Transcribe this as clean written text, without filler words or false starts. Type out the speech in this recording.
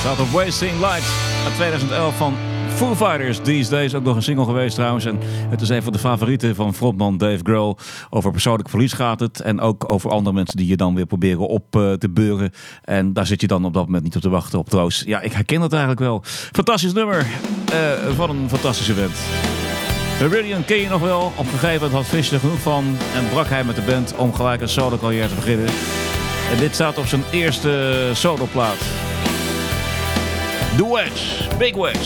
Staat op Wasting Light uit 2011 van Foo Fighters. These Days, ook nog een single geweest trouwens. En het is een van de favorieten van frontman Dave Grohl. Over persoonlijk verlies gaat het. En ook over andere mensen die je dan weer proberen op te beuren. En daar zit je dan op dat moment niet op te wachten op troost. Ja, ik herken dat eigenlijk wel. Fantastisch nummer van een fantastische band. Meridian ken je nog wel. Op een gegeven moment had Fish er genoeg van. En brak hij met de band om gelijk een solo carrière te beginnen. En dit staat op zijn eerste soloplaat. The Wedge, Big Wedge.